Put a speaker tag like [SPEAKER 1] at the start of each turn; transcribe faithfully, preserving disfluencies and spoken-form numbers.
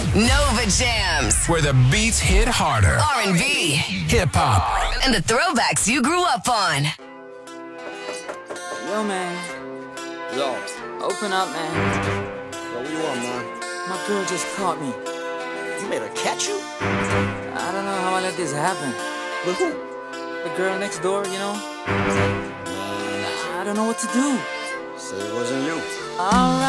[SPEAKER 1] Nova Jams,
[SPEAKER 2] where the beats hit harder.
[SPEAKER 1] R and B,
[SPEAKER 2] hip-hop,
[SPEAKER 1] and the throwbacks you grew up on.
[SPEAKER 3] Yo, man.
[SPEAKER 4] Yo.
[SPEAKER 3] Open up, man.
[SPEAKER 4] Yo, what you want, man?
[SPEAKER 3] My girl just caught me.
[SPEAKER 4] You made her catch you?
[SPEAKER 3] I don't know how I let this happen.
[SPEAKER 4] With who?
[SPEAKER 3] The girl next door, you know?
[SPEAKER 4] Man,
[SPEAKER 3] I don't know what to do.
[SPEAKER 4] say it wasn't you.
[SPEAKER 3] Alright.